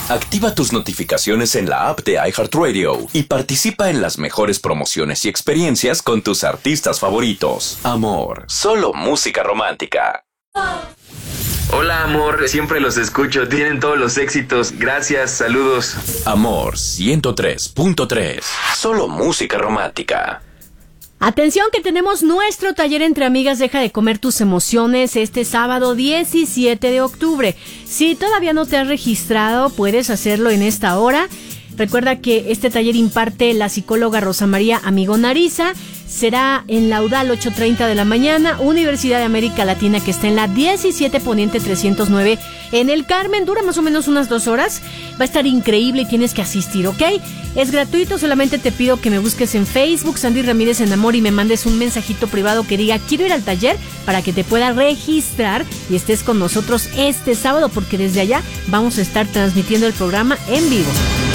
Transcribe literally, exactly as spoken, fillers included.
Activa tus notificaciones en la app de iHeartRadio y participa en las mejores promociones y experiencias con tus artistas favoritos. Amor, solo música romántica. Hola, amor, siempre los escucho, tienen todos los éxitos. Gracias, saludos. Amor ciento tres punto tres, solo música romántica. Atención que tenemos nuestro taller Entre Amigas Deja de Comer Tus Emociones este sábado diecisiete de octubre. Si todavía no te has registrado, puedes hacerlo en esta hora. Recuerda que este taller imparte la psicóloga Rosa María Amigo Nariza. Será en la UDAL ocho treinta de la mañana, Universidad de América Latina, que está en la diecisiete Poniente trescientos nueve en el Carmen. Dura más o menos unas dos horas. Va a estar increíble y tienes que asistir, ¿ok? Es gratuito, solamente te pido que me busques en Facebook, Sandy Ramírez en Amor, y me mandes un mensajito privado que diga quiero ir al taller para que te pueda registrar y estés con nosotros este sábado, porque desde allá vamos a estar transmitiendo el programa en vivo.